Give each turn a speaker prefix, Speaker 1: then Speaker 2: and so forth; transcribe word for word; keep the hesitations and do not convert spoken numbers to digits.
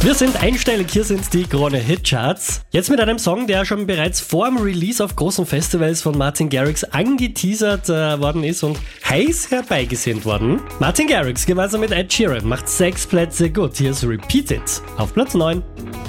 Speaker 1: Wir sind einstellig, hier sind die Krone Hitcharts. Jetzt mit einem Song, der schon bereits vor dem Release auf großen Festivals von Martin Garrix angeteasert äh, worden ist und heiß herbeigesehnt worden. Martin Garrix gemeinsam mit Ed Sheeran macht sechs Plätze gut. Hier ist Repeat It auf Platz neun.